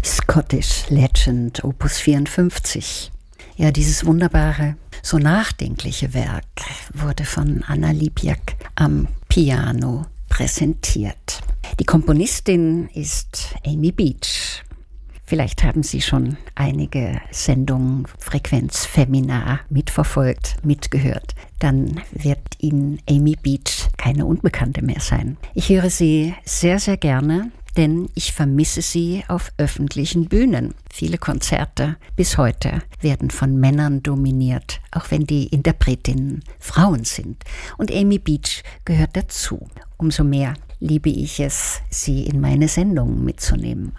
Scottish Legend, Opus 54. Ja, dieses wunderbare, so nachdenkliche Werk wurde von Anna Libjak am Piano präsentiert. Die Komponistin ist Amy Beach. Vielleicht haben Sie schon einige Sendungen Frequenz Femina mitverfolgt, mitgehört. Dann wird Ihnen Amy Beach keine Unbekannte mehr sein. Ich höre sie sehr, sehr gerne, denn ich vermisse sie auf öffentlichen Bühnen. Viele Konzerte bis heute werden von Männern dominiert, auch wenn die Interpretinnen Frauen sind. Und Amy Beach gehört dazu. Umso mehr liebe ich es, sie in meine Sendung mitzunehmen.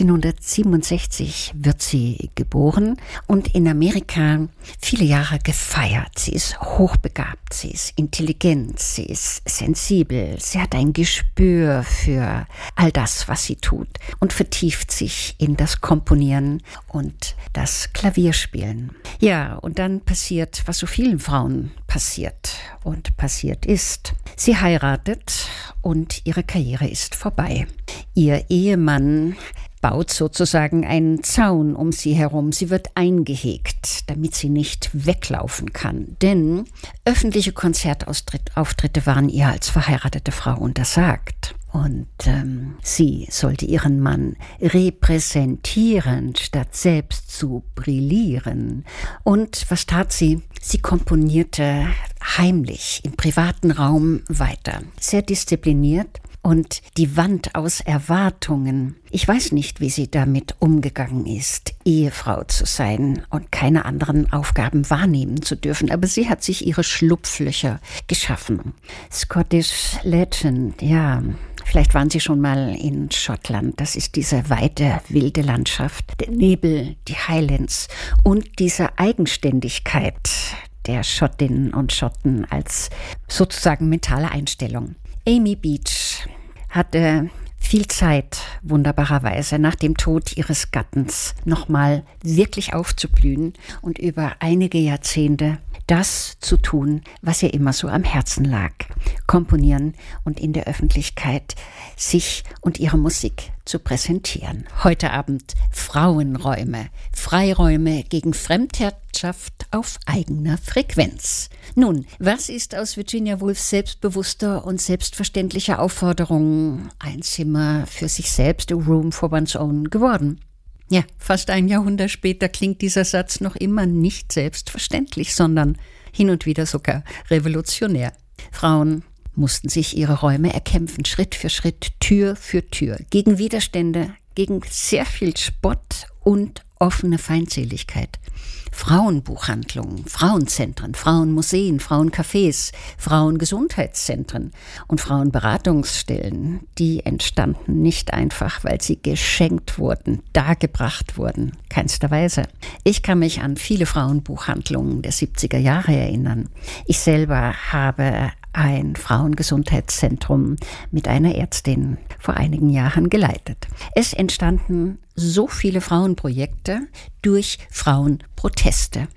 1867 wird sie geboren und in Amerika viele Jahre gefeiert. Sie ist hochbegabt, sie ist intelligent, sie ist sensibel, sie hat ein Gespür für all das, was sie tut und vertieft sich in das Komponieren und das Klavierspielen. Ja, und dann passiert, was so vielen Frauen passiert und passiert ist. Sie heiratet und ihre Karriere ist vorbei. Ihr Ehemann baut sozusagen einen Zaun um sie herum. Sie wird eingehegt, damit sie nicht weglaufen kann. Denn öffentliche Konzertauftritte waren ihr als verheiratete Frau untersagt. Und sie sollte ihren Mann repräsentieren, statt selbst zu brillieren. Und was tat sie? Sie komponierte heimlich im privaten Raum weiter. Sehr diszipliniert. Und die Wand aus Erwartungen, ich weiß nicht, wie sie damit umgegangen ist, Ehefrau zu sein und keine anderen Aufgaben wahrnehmen zu dürfen. Aber sie hat sich ihre Schlupflöcher geschaffen. Scottish Legend, ja, vielleicht waren Sie schon mal in Schottland. Das ist diese weite, wilde Landschaft, der Nebel, die Highlands und diese Eigenständigkeit der Schottinnen und Schotten als sozusagen mentale Einstellung. Amy Beach hatte viel Zeit, wunderbarerweise, nach dem Tod ihres Gattens nochmal wirklich aufzublühen und über einige Jahrzehnte das zu tun, was ihr immer so am Herzen lag. Komponieren und in der Öffentlichkeit sich und ihre Musik zu präsentieren. Heute Abend Frauenräume, Freiräume gegen Fremdherrschaft auf eigener Frequenz. Nun, was ist aus Virginia Woolfs selbstbewusster und selbstverständlicher Aufforderung, ein Zimmer für sich selbst, a room for one's own, geworden? Ja, fast ein Jahrhundert später klingt dieser Satz noch immer nicht selbstverständlich, sondern hin und wieder sogar revolutionär. Frauen mussten sich ihre Räume erkämpfen, Schritt für Schritt, Tür für Tür, gegen Widerstände, gegen sehr viel Spott und offene Feindseligkeit. Frauenbuchhandlungen, Frauenzentren, Frauenmuseen, Frauencafés, Frauengesundheitszentren und Frauenberatungsstellen, die entstanden nicht einfach, weil sie geschenkt wurden, dargebracht wurden, keinster Weise. Ich kann mich an viele Frauenbuchhandlungen der 70er Jahre erinnern. Ich selber habe ein Frauengesundheitszentrum mit einer Ärztin vor einigen Jahren geleitet. Es entstanden so viele Frauenprojekte durch Frauenproteste.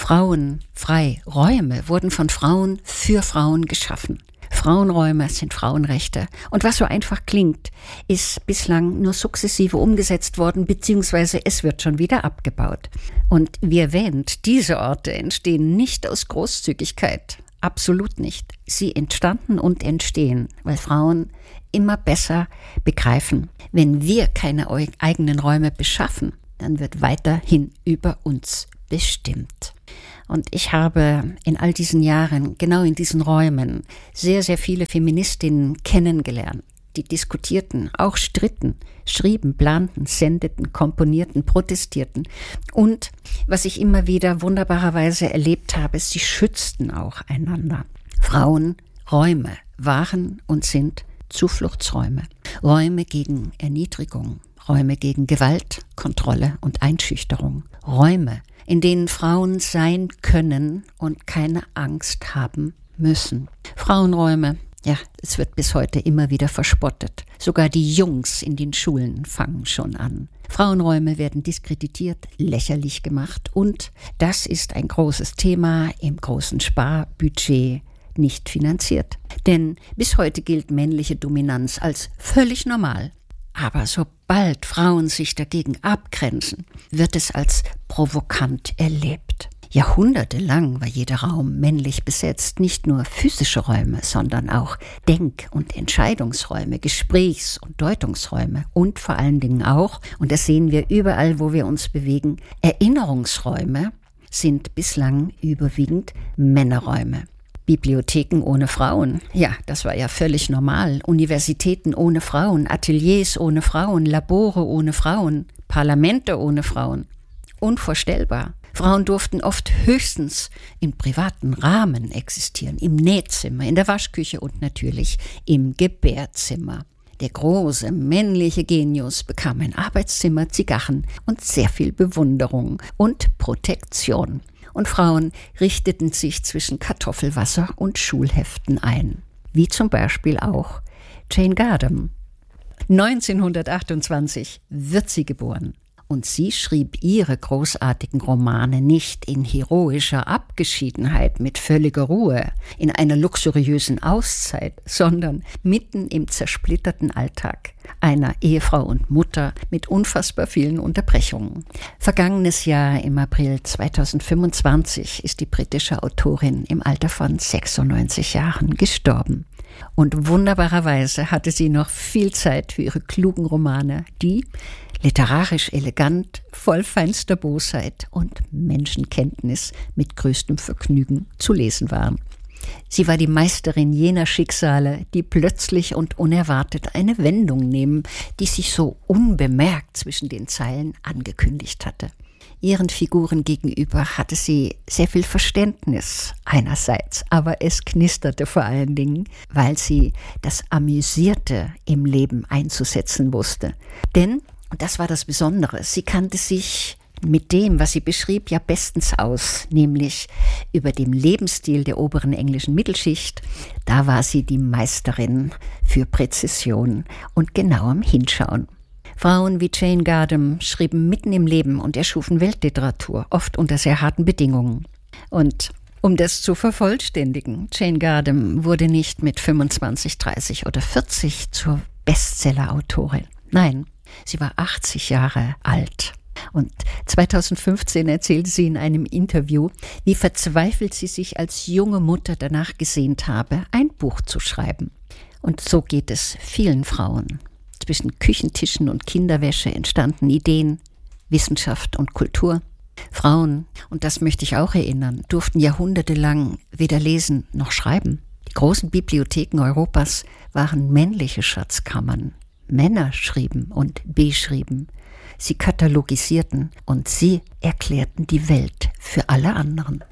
Frauenfreiräume wurden von Frauen für Frauen geschaffen. Frauenräume sind Frauenrechte. Und was so einfach klingt, ist bislang nur sukzessive umgesetzt worden, beziehungsweise es wird schon wieder abgebaut. Und wie erwähnt, diese Orte entstehen nicht aus Großzügigkeit. Absolut nicht. Sie entstanden und entstehen, weil Frauen immer besser begreifen, wenn wir keine eigenen Räume beschaffen, dann wird weiterhin über uns bestimmt. Und ich habe in all diesen Jahren, genau in diesen Räumen, sehr, sehr viele Feministinnen kennengelernt, die diskutierten, auch stritten, schrieben, planten, sendeten, komponierten, protestierten. Und was ich immer wieder wunderbarerweise erlebt habe, sie schützten auch einander. Frauenräume waren und sind Zufluchtsräume. Räume gegen Erniedrigung, Räume gegen Gewalt, Kontrolle und Einschüchterung. Räume, in denen Frauen sein können und keine Angst haben müssen. Frauenräume, ja, es wird bis heute immer wieder verspottet. Sogar die Jungs in den Schulen fangen schon an. Frauenräume werden diskreditiert, lächerlich gemacht und das ist ein großes Thema im großen Sparbudget nicht finanziert. Denn bis heute gilt männliche Dominanz als völlig normal. Aber sobald Frauen sich dagegen abgrenzen, wird es als provokant erlebt. Jahrhundertelang war jeder Raum männlich besetzt, nicht nur physische Räume, sondern auch Denk- und Entscheidungsräume, Gesprächs- und Deutungsräume und vor allen Dingen auch, und das sehen wir überall, wo wir uns bewegen, Erinnerungsräume sind bislang überwiegend Männerräume. Bibliotheken ohne Frauen, ja, das war ja völlig normal. Universitäten ohne Frauen, Ateliers ohne Frauen, Labore ohne Frauen, Parlamente ohne Frauen. Unvorstellbar. Frauen durften oft höchstens in privaten Rahmen existieren, im Nähzimmer, in der Waschküche und natürlich im Gebärzimmer. Der große männliche Genius bekam ein Arbeitszimmer, Zigarren und sehr viel Bewunderung und Protektion. Und Frauen richteten sich zwischen Kartoffelwasser und Schulheften ein. Wie zum Beispiel auch Jane Gardam. 1928 wird sie geboren. Und sie schrieb ihre großartigen Romane nicht in heroischer Abgeschiedenheit mit völliger Ruhe, in einer luxuriösen Auszeit, sondern mitten im zersplitterten Alltag einer Ehefrau und Mutter mit unfassbar vielen Unterbrechungen. Vergangenes Jahr im April 2025 ist die britische Autorin im Alter von 96 Jahren gestorben. Und wunderbarerweise hatte sie noch viel Zeit für ihre klugen Romane, die literarisch elegant, voll feinster Bosheit und Menschenkenntnis mit größtem Vergnügen zu lesen waren. Sie war die Meisterin jener Schicksale, die plötzlich und unerwartet eine Wendung nehmen, die sich so unbemerkt zwischen den Zeilen angekündigt hatte. Ihren Figuren gegenüber hatte sie sehr viel Verständnis einerseits, aber es knisterte vor allen Dingen, weil sie das Amüsierte im Leben einzusetzen wusste. Denn, und das war das Besondere, sie kannte sich mit dem, was sie beschrieb, ja bestens aus, nämlich über dem Lebensstil der oberen englischen Mittelschicht. Da war sie die Meisterin für Präzision und genauem Hinschauen. Frauen wie Jane Gardam schrieben mitten im Leben und erschufen Weltliteratur, oft unter sehr harten Bedingungen. Und um das zu vervollständigen, Jane Gardam wurde nicht mit 25, 30 oder 40 zur Bestseller-Autorin. Nein, sie war 80 Jahre alt. Und 2015 erzählte sie in einem Interview, wie verzweifelt sie sich als junge Mutter danach gesehnt habe, ein Buch zu schreiben. Und so geht es vielen Frauen. Zwischen Küchentischen und Kinderwäsche entstanden Ideen, Wissenschaft und Kultur. Frauen, und das möchte ich auch erinnern, durften jahrhundertelang weder lesen noch schreiben. Die großen Bibliotheken Europas waren männliche Schatzkammern. Männer schrieben und beschrieben. Sie katalogisierten und sie erklärten die Welt für alle anderen.